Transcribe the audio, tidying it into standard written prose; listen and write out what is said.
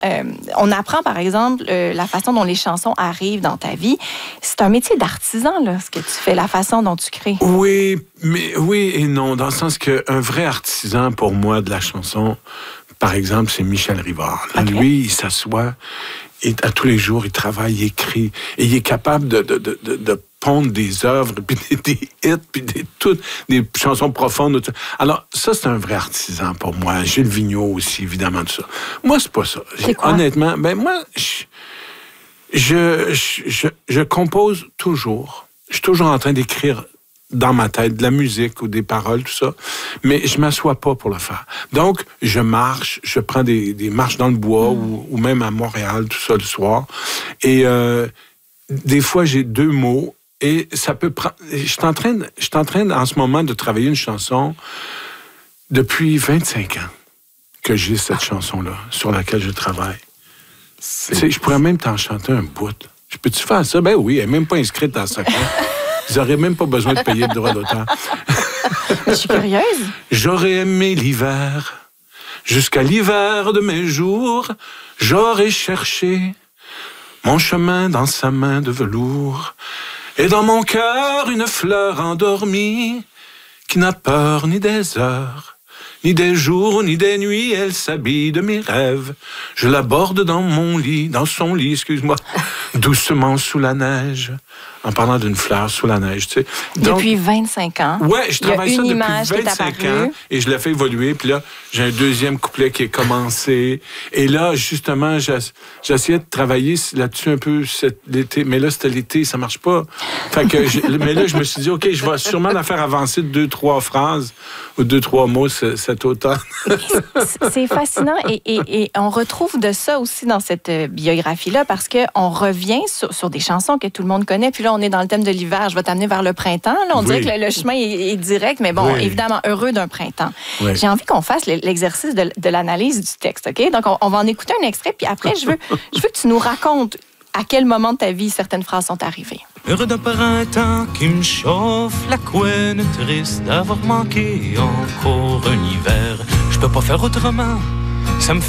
on apprend, par exemple, la façon dont les chansons arrivent dans ta vie. C'est un métier d'artisan, là, ce que tu fais, la façon dont tu crées. Oui, mais oui et non, dans le sens qu'un vrai artisan, pour moi, de la chanson, par exemple, c'est Michel Rivard. Okay. Lui, il s'assoit et à tous les jours, il travaille, il écrit, et il est capable de pondre des œuvres, puis des hits, puis des chansons profondes. Alors, ça, c'est un vrai artisan pour moi. Gilles Vigneault aussi, évidemment, tout ça. Moi, c'est pas ça. Honnêtement, moi, je compose toujours. Je suis toujours en train d'écrire dans ma tête de la musique ou des paroles, tout ça. Mais je m'assois pas pour le faire. Donc, je marche, je prends des marches dans le bois ou même à Montréal, tout ça, le soir. Et des fois, j'ai 2 mots. Et ça peut prendre... Je suis en train, en ce moment, de travailler une chanson depuis 25 ans que j'ai cette chanson-là, sur laquelle je travaille. Je pourrais même t'en chanter un bout. Peux-tu faire ça? Ben oui, elle n'est même pas inscrite dans ça. Ils n'auraient même pas besoin de payer le droit d'auteur. Je suis curieuse. J'aurais aimé l'hiver, jusqu'à l'hiver de mes jours, j'aurais cherché mon chemin dans sa main de velours. Et dans mon cœur, une fleur endormie, qui n'a peur ni des heures, ni des jours, ni des nuits. Elle s'habille de mes rêves. Je l'aborde dans son lit, excuse-moi, doucement sous la neige, en parlant d'une fleur sous la neige, tu sais. Donc, depuis 25 ans. Ouais, je travaille ça depuis 25 ans et je l'ai fait évoluer. Puis là, j'ai un deuxième couplet qui est commencé. Et là, justement, j'essayais de travailler là-dessus un peu l'été. Mais là, c'était l'été, ça marche pas. Fait que mais là, je me suis dit, OK, je vais sûrement la faire avancer de 2-3 phrases ou 2-3 mots cet automne. C'est fascinant et on retrouve de ça aussi dans cette biographie-là parce qu'on revient sur des chansons que tout le monde connaît. Puis là, on est dans le thème de l'hiver. Je vais t'amener vers le printemps. Là, on dirait que le chemin est direct, mais bon, évidemment, heureux d'un printemps. Oui. J'ai envie qu'on fasse l'exercice de l'analyse du texte, OK? Donc, on va en écouter un extrait, puis après, je veux que tu nous racontes à quel moment de ta vie certaines phrases sont arrivées. Heureux d'un printemps qui me chauffe la couenne, triste d'avoir manqué encore un hiver. Je peux pas faire autrement, ça me